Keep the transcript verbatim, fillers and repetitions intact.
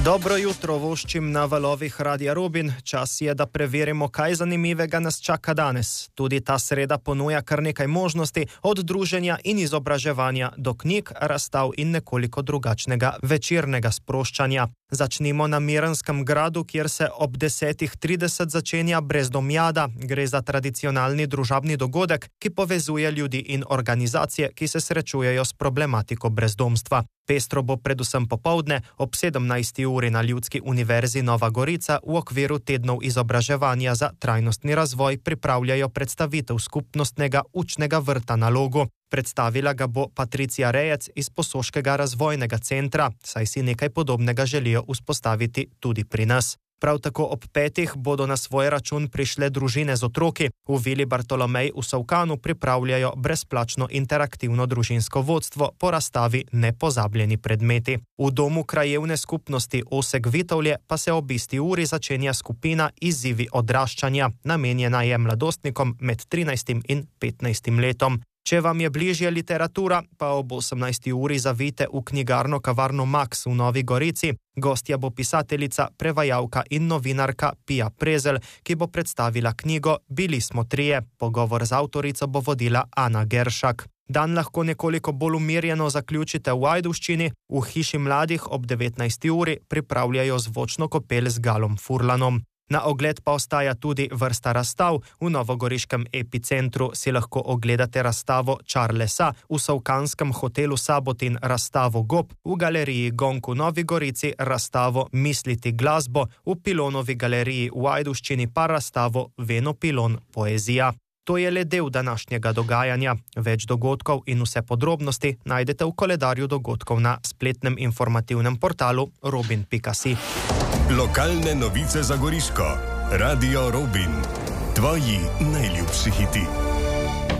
Dobro jutro voščim na valovih Radia Rubin. Čas je, da preverimo, kaj zanimivega nas čaka danes. Tudi ta sreda ponuja kar nekaj možnosti, od druženja in izobraževanja do knjig, razstav in nekoliko drugačnega večernega sproščanja. Začnimo na Miranskem gradu, kjer se ob desetih trideset začenja Brezdomjada. Gre za tradicionalni družabni dogodek, ki povezuje ljudi in organizacije, ki se srečujejo s problematiko brezdomstva. Pestro bo predvsem popoldne ob sedemnajsti uri na Ljudski univerzi Nova Gorica v okviru tednov izobraževanja za trajnostni razvoj pripravljajo predstavitev skupnostnega učnega vrta na Logu. Predstavila ga bo Patricija Rejec iz Posoškega razvojnega centra, saj si nekaj podobnega želijo vzpostaviti tudi pri nas. Prav tako ob petih bodo na svoj račun prišle družine z otroki. V Vili Bartolomej v Solkanu pripravljajo brezplačno interaktivno družinsko vodstvo po razstavi Nepozabljeni predmeti. V domu krajevne skupnosti Osek Vitovlje pa se ob isti uri začenja skupina Izzivi odraščanja, namenjena je mladostnikom med trinajstim in petnajstim letom. Če vam je bližje literatura, pa ob osemnajsti uri zavite v knjigarno kavarno Max v Novi Gorici. Gostja bo pisateljica, prevajalka in novinarka Pija Prezelj, ki bo predstavila knjigo Bili smo trije. Pogovor z avtorico bo vodila Ana Geršak. Dan lahko nekoliko bolj umirjeno zaključite v Ajdovščini. V Hiši mladih ob devetnajsti uri pripravljajo zvočno kopel z Galom Furlanom. Na ogled pa ostaja tudi vrsta razstav. V novogoriškem epicentru si lahko ogledate razstavo Čar lesa, v solkanskem hotelu Sabotin razstavo Gob, v galeriji Gonk v Novi Gorici razstavo Misliti glasbo, v Pilonovi galeriji v Ajdovščini pa razstavo Veno Pilon poezija. To je le del današnjega dogajanja. Več dogodkov in vse podrobnosti najdete v koledarju dogodkov na spletnem informativnem portalu robin pika si. Lokalne novice za Goriško. Radio Rubin. Tvoji najljubši hiti.